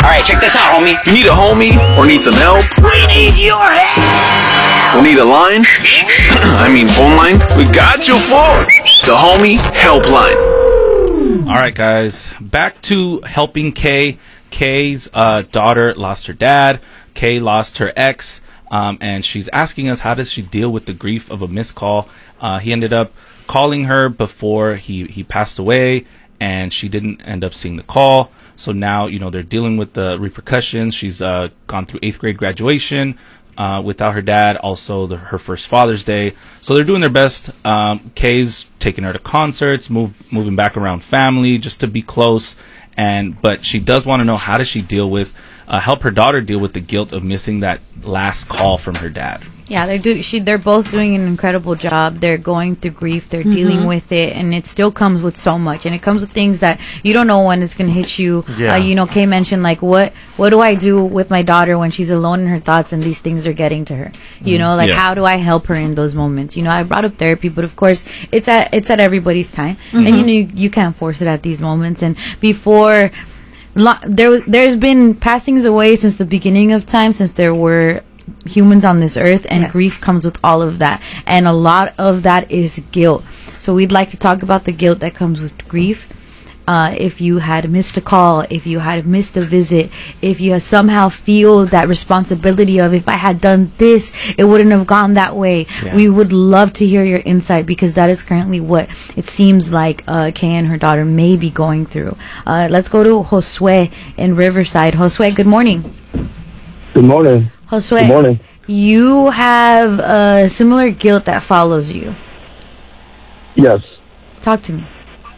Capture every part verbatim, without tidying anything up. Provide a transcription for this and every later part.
Alright, check this out, homie. You need a homie or need some help? We need your help! We need a line? I mean phone line? We got you for the Homie Helpline. All right, guys. Back to helping Kay. Kay's uh, daughter lost her dad. Kay lost her ex. Um, and she's asking us, how does she deal with the grief of a missed call? Uh, he ended up calling her before he, he passed away, and she didn't end up seeing the call. So now, you know, they're dealing with the repercussions. She's uh, gone through eighth grade graduation uh, without her dad, also the, her first Father's Day. So they're doing their best. Um, Kay's taking her to concerts, move, moving back around family just to be close. And but she does want to know, how does she deal with, uh, help her daughter deal with the guilt of missing that last call from her dad. Yeah, they're do she they're both doing an incredible job. They're going through grief, they're mm-hmm. dealing with it, and it still comes with so much. And it comes with things that you don't know when it's gonna hit you. Yeah. Uh, you know, Kay mentioned like, what what do I do with my daughter when she's alone in her thoughts and these things are getting to her? You know, like yeah. how do I help her in those moments? You know, I brought up therapy, but of course it's at it's at everybody's time, mm-hmm. and you know you, you can't force it at these moments. And before. Lo- there, there's been passings away since the beginning of time, since there were humans on this earth, and yeah. grief comes with all of that, and a lot of that is guilt. So we'd like to talk about the guilt that comes with grief. Uh, if you had missed a call, if you had missed a visit, if you somehow feel that responsibility of, if I had done this, it wouldn't have gone that way. Yeah. We would love to hear your insight, because that is currently what it seems like uh, Kay and her daughter may be going through. Uh, let's go to Josue in Riverside. Josue, good morning. Good morning. Josue, good morning. You have a similar guilt that follows you. Yes. Talk to me.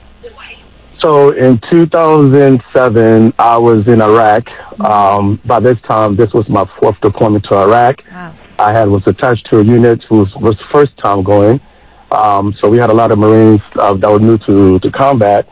So in two thousand seven, I was in Iraq. Um, by this time, this was my fourth deployment to Iraq. Wow. I had was attached to a unit who was, was first time going. Um, so we had a lot of Marines uh, that were new to, to combat.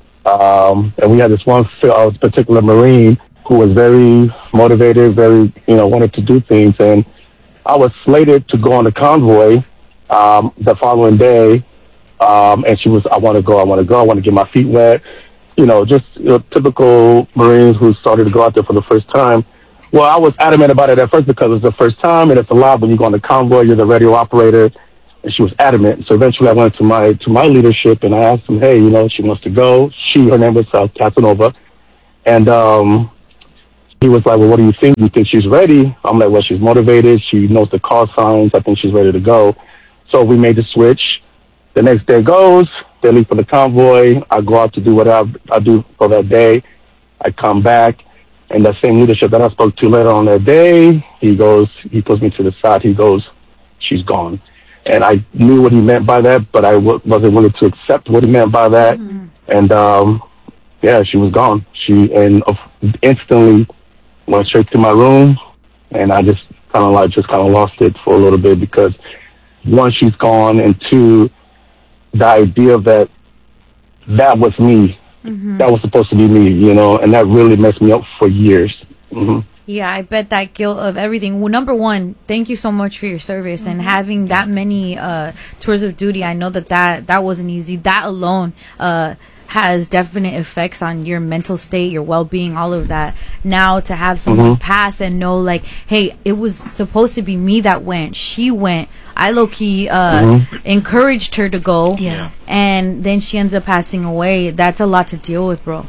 Um, and we had this one uh, particular Marine who was very motivated, very, you know, wanted to do things. And I was slated to go on the convoy um, the following day. Um, and she was, I want to go, I want to go, I want to get my feet wet. You know, just you know, typical Marines who started to go out there for the first time. Well, I was adamant about it at first because it's the first time, and it's a lot when you go on the convoy, you're the radio operator, and she was adamant. So eventually I went to my to my leadership, and I asked them, hey, you know, she wants to go. She, her name was uh, Casanova. And um, he was like, well, what do you think? Do you think she's ready? I'm like, well, she's motivated. She knows the call signs. I think she's ready to go. So we made the switch. The next day goes, they leave for the convoy. I go out to do what I, I do for that day. I come back, and that same leadership that I spoke to later on that day, he goes, he puts me to the side. He goes, she's gone. And I knew what he meant by that, but I w- wasn't willing to accept what he meant by that. Mm-hmm. And, um, yeah, she was gone. She, and uh, instantly went straight to my room, and I just kind of like, just kind of lost it for a little bit, because one, she's gone, and two, the idea that that was me, mm-hmm. that was supposed to be me, you know, and that really messed me up for years. Mm-hmm. Yeah, I bet that guilt of everything. Well, number one, thank you so much for your service, mm-hmm. and having that many uh, tours of duty. I know that that, that wasn't easy. That alone uh, has definite effects on your mental state, your well-being, all of that. Now to have someone mm-hmm. pass and know, like, hey, it was supposed to be me that went. She went. I low-key uh, mm-hmm. encouraged her to go, yeah. and then she ends up passing away. That's a lot to deal with, bro.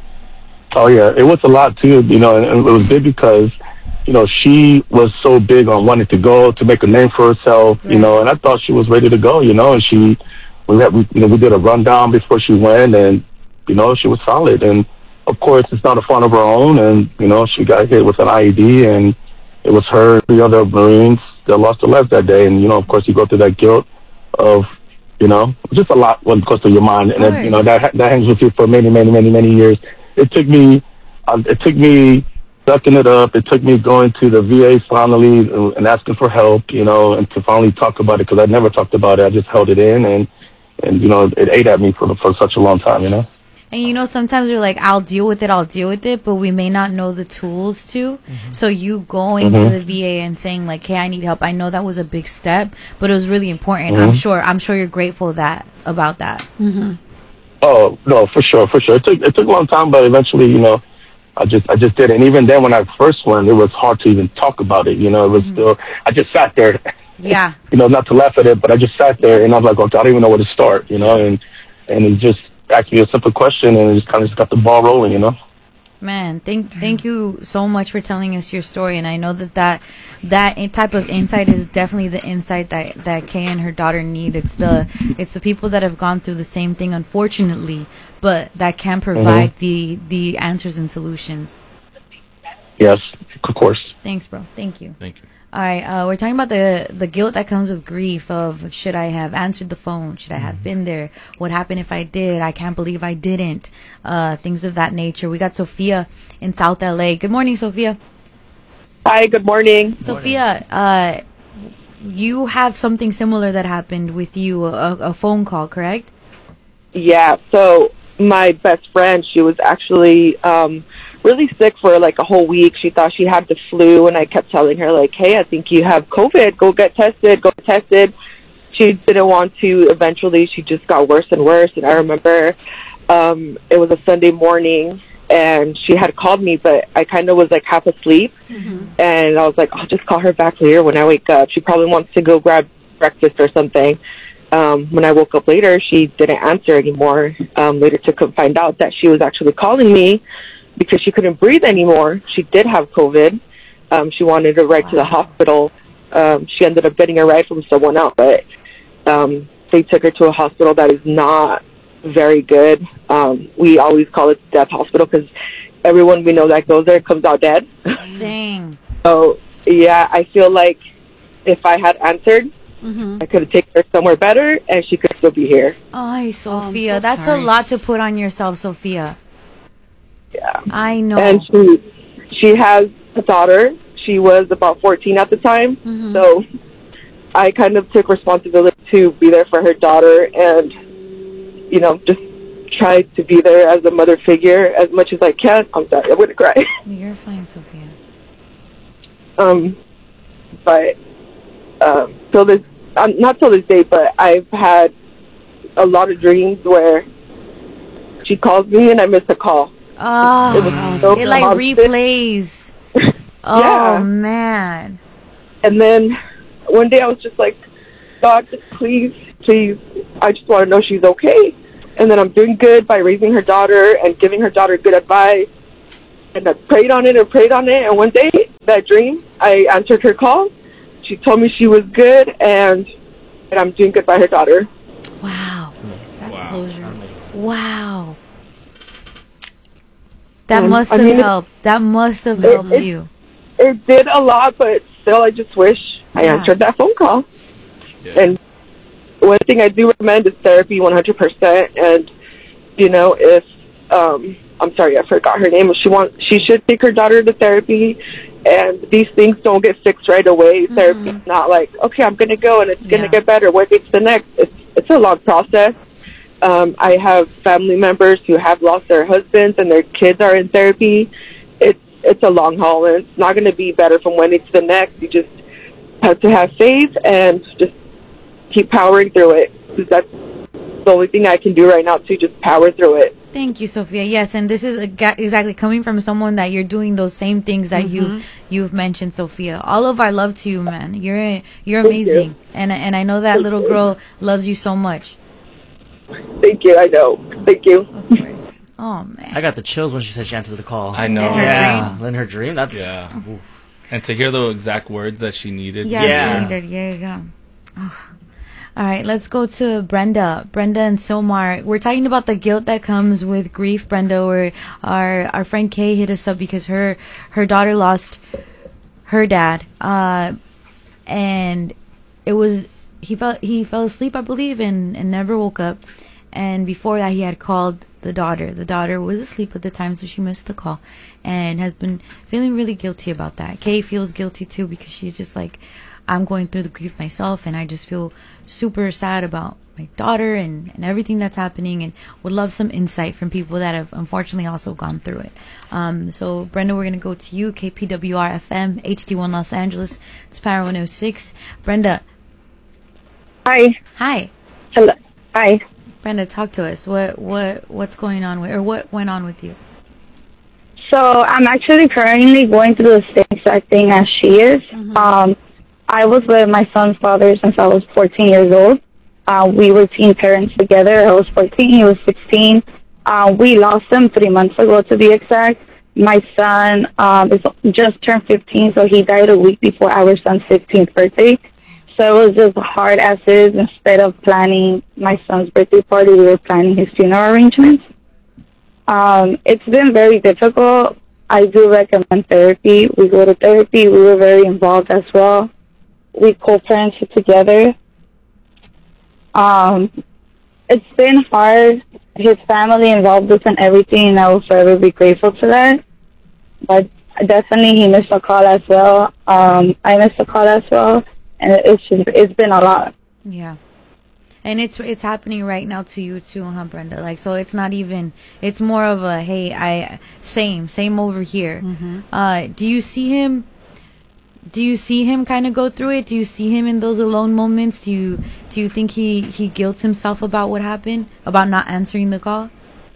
Oh, yeah. It was a lot, too, you know, and it was big because, you know, she was so big on wanting to go, to make a name for herself, right. you know, and I thought she was ready to go, you know, and she, we had, we, you know, we did a rundown before she went, and, you know, she was solid. And, of course, it's not a fault of her own, and, you know, she got hit with an I E D, and it was her and the other Marines that lost their lives that day. And, you know, of course, you go through that guilt of, you know, just a lot when it goes through your mind. And, then, you know, that that hangs with you for many, many, many, many years. It took me, uh, it took me sucking it up. It took me going to the V A finally and asking for help, you know, and to finally talk about it, because I never talked about it. I just held it in, and, and you know, it ate at me for, for such a long time, you know. And, you know, sometimes we're like, I'll deal with it, I'll deal with it, but we may not know the tools to. Mm-hmm. So you going mm-hmm. to the V A and saying, like, hey, I need help. I know that was a big step, but it was really important. Mm-hmm. I'm sure I'm sure you're grateful that about that. Mm-hmm. Oh, no, for sure, for sure. It took, it took a long time, but eventually, you know, I just, I just did it. And even then, when I first went, it was hard to even talk about it. You know, it was mm-hmm. still, I just sat there. Yeah. You know, not to laugh at it, but I just sat there and I was like, okay, I don't even know where to start, you know, and, and it just asked me a simple question and it just kind of just got the ball rolling, you know. Man, thank thank you so much for telling us your story, and I know that that, that type of insight is definitely the insight that, that Kay and her daughter need. It's the it's the people that have gone through the same thing, unfortunately, but that can provide mm-hmm. the the answers and solutions. Yes, of course. Thanks, bro. Thank you. Thank you. All right, uh, we're talking about the the guilt that comes with grief of should I have answered the phone? Should I have been there? What happened if I did? I can't believe I didn't. Uh, things of that nature. We got Sophia in South L A. Good morning, Sophia. Hi, good morning. Sophia, uh, you have something similar that happened with you, a, a phone call, correct? Yeah, so my best friend, she was actually... Um, really sick for like a whole week. She thought she had the flu, and I kept telling her like, hey, I think you have COVID. Go get tested. Go get tested. She didn't want to. Eventually, she just got worse and worse. And I remember um, it was a Sunday morning, and she had called me, but I kind of was like half asleep. Mm-hmm. And I was like, I'll just call her back later when I wake up. She probably wants to go grab breakfast or something. Um, when I woke up later, she didn't answer anymore. Um, later to find out that she was actually calling me because she couldn't breathe anymore. She did have COVID. Um, she wanted a ride wow. to the hospital. Um, she ended up getting a ride from someone else, but um, they took her to a hospital that is not very good. Um, we always call it death hospital because everyone we know that goes there comes out dead. Dang. So, yeah, I feel like if I had answered, mm-hmm. I could have taken her somewhere better, and she could still be here. Oh, Sophia, oh, so that's sorry. a lot to put on yourself, Sophia. Yeah. I know. And she she has a daughter. She was about fourteen at the time. Mm-hmm. So I kind of took responsibility to be there for her daughter and, you know, just try to be there as a mother figure as much as I can. I'm sorry, I'm going to cry. You're fine, Sophia. Um, but um, till this, um, not till this day, but I've had a lot of dreams where she calls me and I miss a call. Oh, it, so it like replays. Oh, yeah. man. And then one day I was just like, God, just please, please, I just want to know she's okay. And then I'm doing good by raising her daughter and giving her daughter good advice. And I prayed on it and prayed on it. And one day, that dream, I answered her call. She told me she was good, and and I'm doing good by her daughter. Wow. That's wow. closure. Wow. That Um, must I have mean, it- helped. That must have it- helped it- you. It did a lot, but still, I just wish I Yeah. answered that phone call. Yeah. And one thing I do recommend is therapy one hundred percent. And, you know, if, um, I'm sorry, I forgot her name. If she wants, she should take her daughter to therapy. And these things don't get fixed right away. Mm-hmm. Therapy is not like, okay, I'm going to go and it's going to Yeah. get better. What is the next? It's, it's a long process. Um, I have family members who have lost their husbands and their kids are in therapy. It's it's a long haul, and it's not going to be better from one day to the next. You just have to have faith and just keep powering through it. Because that's the only thing I can do right now, to just power through it. Thank you, Sophia. Yes, and this is aga- exactly coming from someone that you're doing those same things that Mm-hmm. you've you've mentioned, Sophia. All of our love to you, man. You're you're Thank amazing, you. and and I know that little girl loves you so much. Thank you. I know. Thank you. Of course. Oh man. I got the chills when she said she answered the call. I know. In her Yeah, in her dream. That's Yeah. And to hear the exact words that she needed. Yeah, Yeah. she did. Yeah, yeah. Oh. All right, let's go to Brenda. Brenda and Silmar. We're talking about the guilt that comes with grief, Brenda. Where our our friend Kay hit us up because her her daughter lost her dad, uh, and it was he fell he fell asleep, I believe, and and never woke up. And before that, he had called the daughter. The daughter was asleep at the time, so she missed the call, and has been feeling really guilty about that. Kay feels guilty too because she's just like, I'm going through the grief myself, and I just feel super sad about my daughter and, and everything that's happening, and would love some insight from people that have unfortunately also gone through it. Um, so, Brenda, we're going to go to you, K P W R F M, H D one Los Angeles. It's Power one oh six. Brenda. Hi. Hi. Hello. Hi. Brenda, talk to us. What what what's going on with, or what went on with you? So So I'm actually currently going through the same exact thing as she is. Mm-hmm. Um, I was with my son's father since I was fourteen years old. Uh, we were teen parents together. I was fourteen, he was sixteen. Uh, we lost him three months ago, to be exact. My son um, is just turned fifteen, so he died a week before our son's fifteenth birthday. So it was just hard as is. Instead of planning my son's birthday party, we were planning his funeral arrangements. Um, it's been very difficult. I do recommend therapy. We go to therapy. We were very involved as well. We co-parented together. Um, it's been hard. His family involved us in everything, and I will forever be grateful for that. But definitely he missed a call as well. Um, I missed a call as well, and it's just, it's been a lot. Yeah. And it's it's happening right now to you too, huh, Brenda? Like, so it's not even, it's more of a, hey, I, same, same over here. Mm-hmm. Uh, do you see him, do you see him kind of go through it? Do you see him in those alone moments? Do you, do you think he, he guilts himself about what happened, about not answering the call?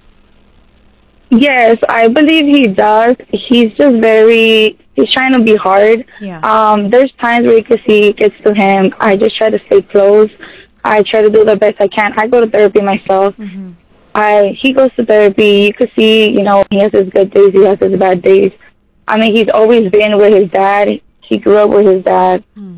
Yes, I believe he does. He's just very, he's trying to be hard. Yeah. Um, there's times where you can see it gets to him. I just try to stay close. I try to do the best I can. I go to therapy myself. Mm-hmm. I he goes to therapy. You can see, you know, he has his good days, he has his bad days. I mean, he's always been with his dad. He grew up with his dad. Mm.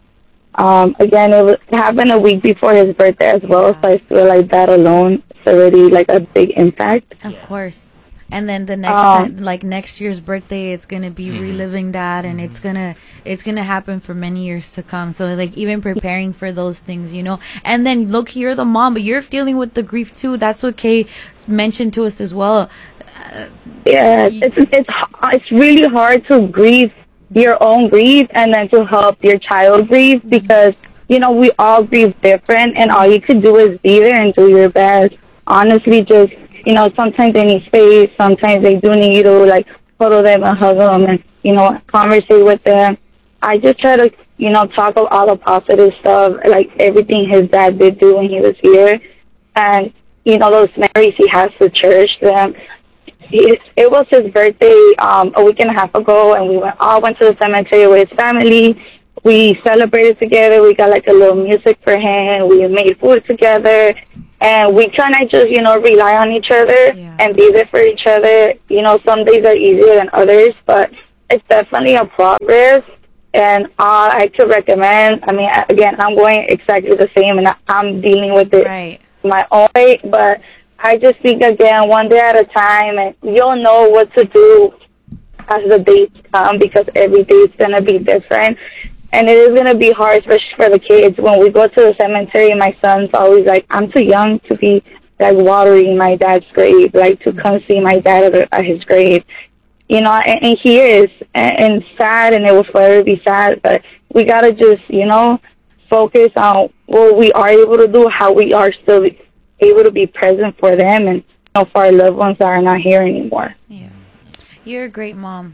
Um, again, it, was, it happened a week before his birthday as well, yeah. So I feel like that alone is already like a big impact. Of yeah. course. And then the next um, time, like next year's birthday, it's gonna be mm-hmm. reliving that, and mm-hmm. it's gonna it's gonna happen for many years to come. So like even preparing for those things, you know. And then look, you're the mom, but you're dealing with the grief too. That's what Kay mentioned to us as well. Uh, yeah, it's it's it's really hard to grieve your own grief and then to help your child grieve, because you know we all grieve different, and all you can do is be there and do your best. Honestly, just. You know, sometimes they need space. Sometimes they do need you to, like, photo them and hug them and, you know, conversate with them. I just try to, you know, talk about all the positive stuff, like everything his dad did do when he was here. And, you know, those memories, he has to cherish them. It, it was his birthday um, a week and a half ago, and we went, all went to the cemetery with his family. We celebrated together. We got, like, a little music for him. We made food together. And we try not just, you know, rely on each other yeah. and be there for each other. You know, some days are easier than others, but it's definitely a progress. And all I could recommend, I mean, again, I'm going exactly the same, and I'm dealing with it right. my own way. But I just think, again, one day at a time, and you'll know what to do as the days come, because every day is going to be different. And it is going to be hard, especially for the kids. When we go to the cemetery, my son's always like, I'm too young to be, like, watering my dad's grave, like, to come see my dad at, at his grave. You know, and, and he is, and, and sad, and it will forever be sad. But we got to just, you know, focus on what we are able to do, how we are still able to be present for them, and, you know, for our loved ones that are not here anymore. Yeah. You're a great mom.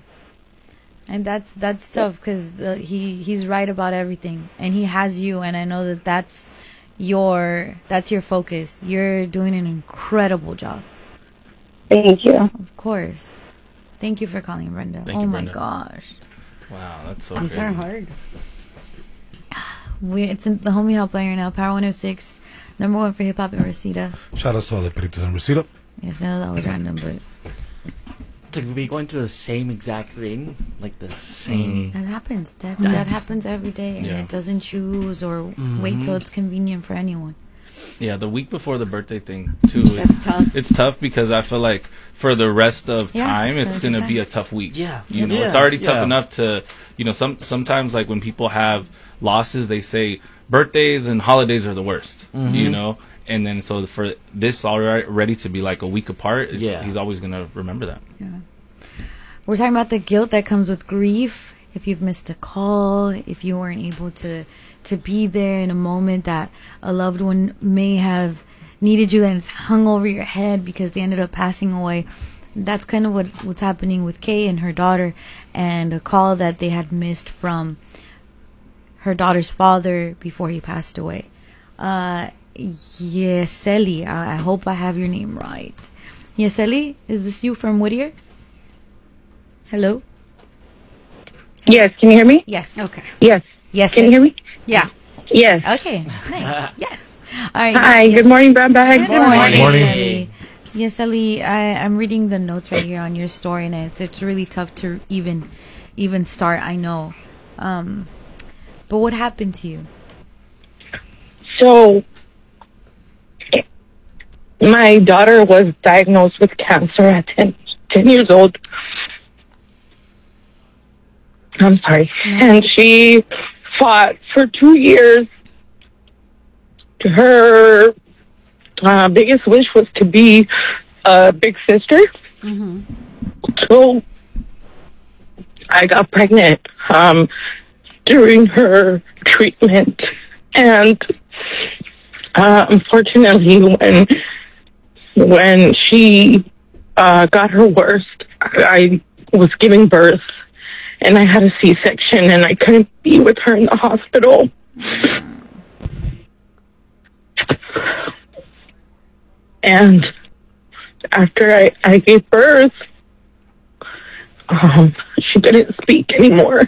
And that's that's tough, because he he's right about everything, and he has you, and I know that that's your that's your focus. You're doing an incredible job. Thank you. Of course. Thank you for calling, Brenda. Thank oh you, my Brenda. gosh. Wow, that's so These crazy. are hard. We it's in the homie helpline right now. Power one oh six, number one for hip hop in Reseda. Shout out to all the peritos in Reseda. Yes, I know that was random, but. To be going through the same exact thing, like the same. That happens. That that happens every day, and Yeah. it doesn't choose or Mm-hmm. wait till it's convenient for anyone. Yeah, the week before the birthday thing too. That's it, tough. It's tough because I feel like for the rest of Yeah, time, it's rest of gonna time. be a tough week. Yeah. you know, Yeah. it's already tough Yeah. enough to, you know, some sometimes like when people have losses, they say birthdays and holidays are the worst. Mm-hmm. You know, and then so for this already to be like a week apart, it's, Yeah. he's always gonna remember that. Yeah. We're talking about the guilt that comes with grief. If you've missed a call, if you weren't able to to be there in a moment that a loved one may have needed you, and it's hung over your head because they ended up passing away. That's kind of what's, what's happening with Kay and her daughter, and a call that they had missed from her daughter's father before he passed away. Uh, Yeseli, I, I hope I have your name right. Yeseli, is this you from Whittier? Hello? Yes, can you hear me? Yes. Okay. Yes. Yes. Can you hear me? Yeah. Yes. Okay. Nice. Yes. All right. Hi, yes. good morning, Brown Bag. Good morning. Morning. Yes, Yes, Ali, I, I'm reading the notes right here on your story, and it's it's really tough to even even start. I know, um, but what happened to you? So, my daughter was diagnosed with cancer at ten, ten years old. I'm sorry. And she fought for two years. Her uh, biggest wish was to be a big sister. Mm-hmm. So I got pregnant um, during her treatment. And uh, unfortunately, when when she uh, got her worst, I was giving birth. And I had a C-section, and I couldn't be with her in the hospital. And after I, I gave birth, um, she couldn't speak anymore.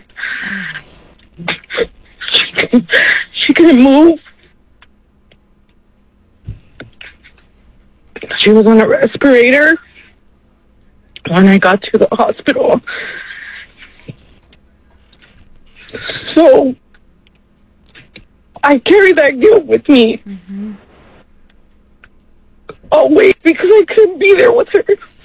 She couldn't, she couldn't move. She was on a respirator when I got to the hospital. So I carry that guilt with me. Mm-hmm. Always, because I couldn't be there with her.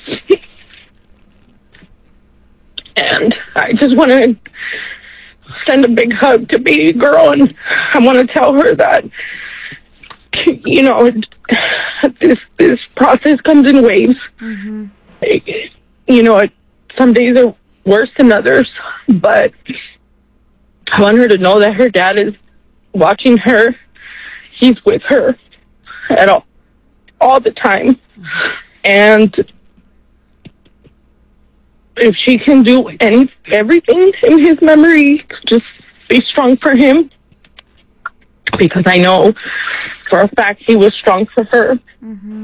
And I just want to send a big hug to baby girl, and I want to tell her that, you know, this this process comes in waves. Mm-hmm. You know, some days are worse than others, but I want her to know that her dad is watching her. He's with her at all, all the time. And if she can do any everything in his memory, just be strong for him. Because I know for a fact he was strong for her. Mm-hmm.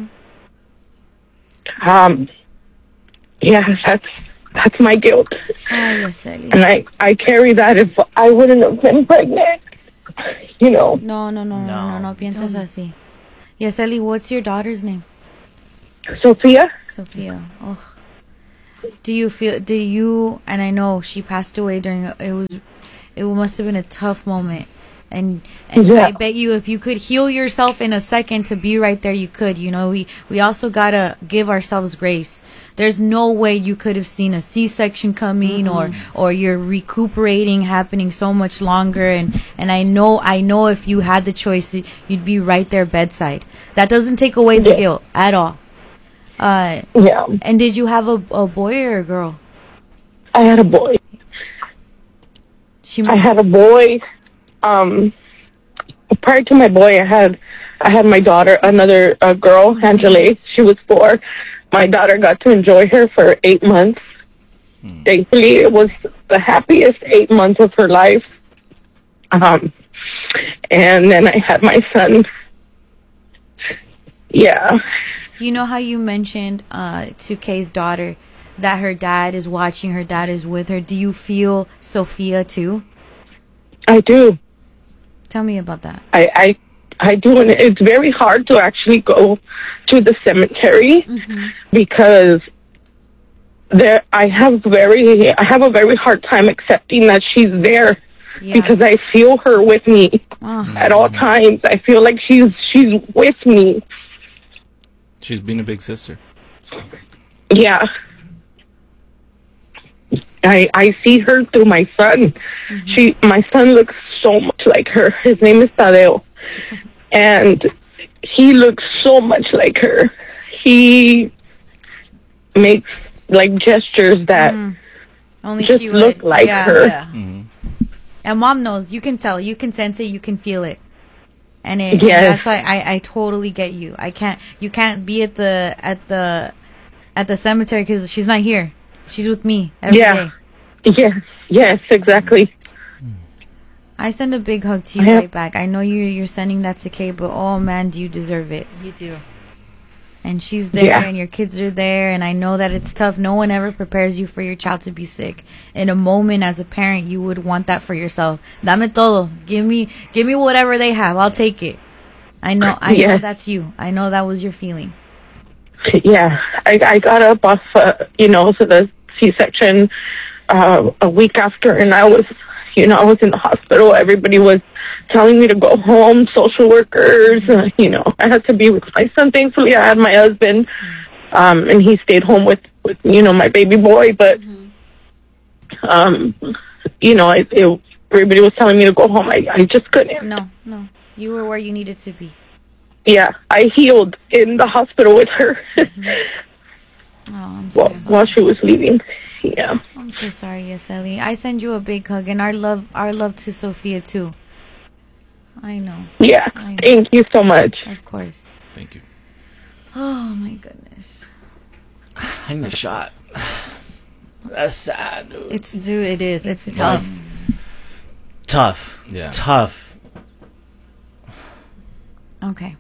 Um, yeah, that's that's my guilt. Ay, Yeseli. And I, I carry that if I wouldn't have been pregnant, you know. No, no, no, no, no, no, no piensas así. Yeseli, what's your daughter's name? Sophia. Sophia. Oh. Do you feel, do you, and I know she passed away during, it was, it must have been a tough moment. And and yeah. I bet you if you could heal yourself in a second to be right there, you could. You know, we, we also got to give ourselves grace. There's no way you could have seen a C-section coming mm-hmm. or or you're recuperating happening so much longer. And, and I know I know if you had the choice, you'd be right there bedside. That doesn't take away the yeah. guilt at all. Uh, yeah. And did you have a, a boy or a girl? I had a boy. She must I had a boy. Um, prior to my boy, I had I had my daughter, another uh, girl, Angela. She was four. My daughter got to enjoy her for eight months. Hmm. Thankfully, it was the happiest eight months of her life. Um, and then I had my son. Yeah. You know how you mentioned uh, to Kay's daughter that her dad is watching, her dad is with her. Do you feel Sophia too? I do. Tell me about that. I, I, I do, and it's very hard to actually go to the cemetery mm-hmm. because there I have very I have a very hard time accepting that she's there yeah. because I feel her with me oh. at all times. I feel like she's she's with me. She's being a big sister. Yeah. I I see her through my son. Mm-hmm. She my son looks so much like her. His name is Tadeo. And he looks so much like her. He makes like gestures that mm. Only just she look would. like yeah, her. Yeah. Mm-hmm. And mom knows. You can tell. You can sense it. You can feel it. And, it, yes. and that's why I, I totally get you. I can't. You can't be at the at the at the cemetery because she's not here. She's with me every yeah. day. Yes. Yes. Exactly. I send a big hug to you right back. I know you you're sending that to Kay, but oh man, do you deserve it? You do. and she's there, Yeah. and your kids are there, and I know that it's tough. No one ever prepares you for your child to be sick. In a moment, as a parent, you would want that for yourself. Dame todo. Give me, give me whatever they have. I'll take it. I know, I Yeah. know that's you. I know that was your feeling. Yeah, I, I got up off, uh, you know, so the C-section uh, a week after, and I was, you know, I was in the hospital. Everybody was telling me to go home, social workers, uh, you know, I had to be with my son. Thankfully, I had my husband, um, and he stayed home with, with, you know, my baby boy, but, um, you know, it, it, everybody was telling me to go home. I, I just couldn't. No, no. You were where you needed to be. Yeah, I healed in the hospital with her Oh, I'm so while, sorry. while she was leaving. Yeah. I'm so sorry, Yeseli. I send you a big hug, and our love, our love to Sophia too. I know. Yeah. I know. Thank you so much. Of course. Thank you. Oh my goodness. I need a shot. That's sad, dude. It's dude, it is. It's tough. Tough. Yeah. Tough. Okay.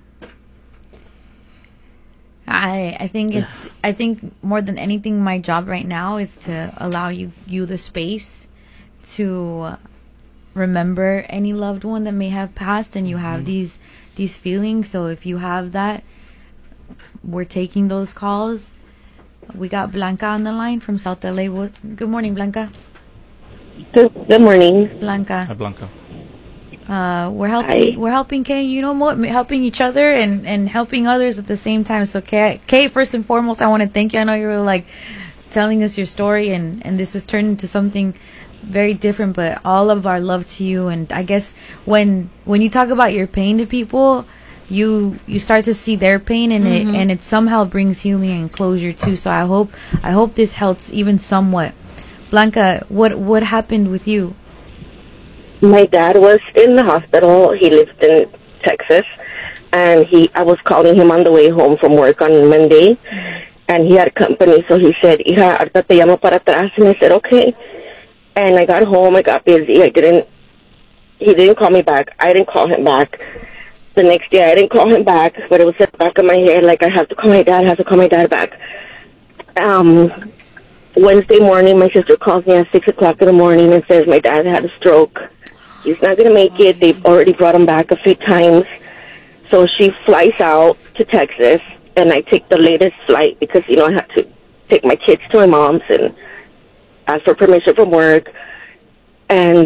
I I think it's I think more than anything, my job right now is to allow you you the space to remember any loved one that may have passed, and you have these these feelings. So if you have that, we're taking those calls. We got Blanca on the line from South L A. What- Good morning, Blanca. Good, good morning. Blanca. Hi, Blanca. Uh, we're helping. Hi. We're helping Kay. You know what? Helping each other and, and helping others at the same time. So, Kay, Kay, first and foremost, I want to thank you. I know you were like telling us your story, and and this has turned into something very different. But all of our love to you. And I guess when when you talk about your pain to people, you you start to see their pain, and it and it somehow brings healing and closure too. So I hope I hope this helps even somewhat. Blanca, what what happened with you? My dad was in the hospital. He lived in Texas, and he I was calling him on the way home from work on Monday, and he had company, so he said, "Hija, ahorita te llamo para atrás," and I said, "Okay." And I got home, I got busy, I didn't, he didn't call me back, I didn't call him back. The next day, I didn't call him back, but it was at the back of my head, like, I have to call my dad, I have to call my dad back. Um, Wednesday morning, my sister calls me at six o'clock in the morning and says my dad had a stroke. He's not going to make it. They've already brought him back a few times. So she flies out to Texas, and I take the latest flight because, you know, I have to take my kids to my mom's and ask for permission from work. And